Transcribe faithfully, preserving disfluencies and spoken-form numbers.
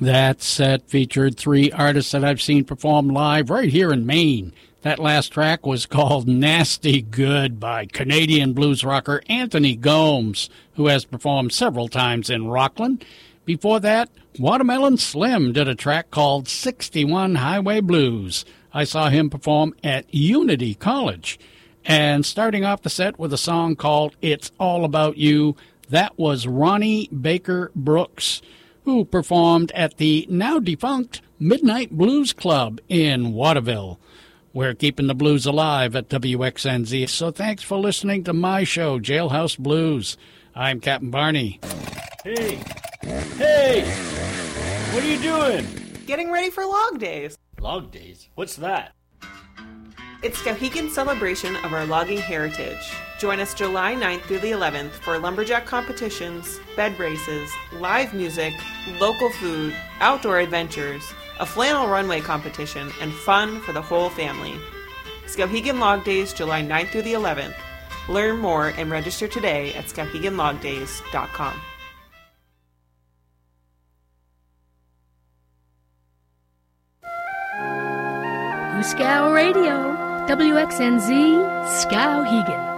That set featured three artists that I've seen perform live right here in Maine. That last track was called Nasty Good by Canadian blues rocker Anthony Gomes, who has performed several times in Rockland. Before that, Watermelon Slim did a track called sixty-one Highway Blues. I saw him perform at Unity College. And starting off the set with a song called It's All About You, that was Ronnie Baker Brooks, who performed at the now-defunct Midnight Blues Club in Waterville. We're keeping the blues alive at W X N Z, so thanks for listening to my show, Jailhouse Blues. I'm Captain Barney. Hey! Hey! What are you doing? Getting ready for Log Days. Log Days? What's that? It's Skowhegan's celebration of our logging heritage. Join us July ninth through the eleventh for lumberjack competitions, bed races, live music, local food, outdoor adventures, a flannel runway competition, and fun for the whole family. Skowhegan Log Days, July ninth through the eleventh. Learn more and register today at skowhegan log days dot com. Scow Radio, W X N Z, Skowhegan.